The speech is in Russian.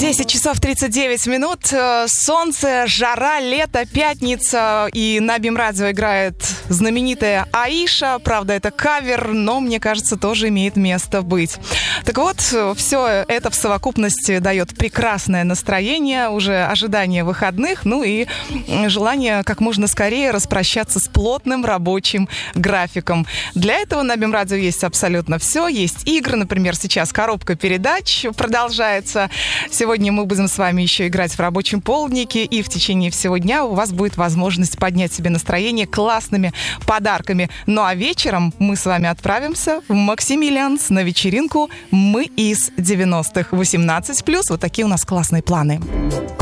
10 часов 39 минут. Солнце, жара, лето, пятница. И на БИМ-радио играет знаменитая Аиша. Правда, это кавер, но, мне кажется, тоже имеет место быть. Так вот, все это в совокупности дает прекрасное настроение, уже ожидание выходных, ну и желание как можно скорее распрощаться с плотным рабочим графиком. Для этого на БИМ-радио есть абсолютно все. Есть игры, например, сейчас коробка передач продолжается. Сегодня мы будем с вами еще играть в рабочем полднике, и в течение всего дня у вас будет возможность поднять себе настроение классными подарками. Ну а вечером мы с вами отправимся в Максимилианс на вечеринку «Мы из 90-х». 18+. Вот такие у нас классные планы.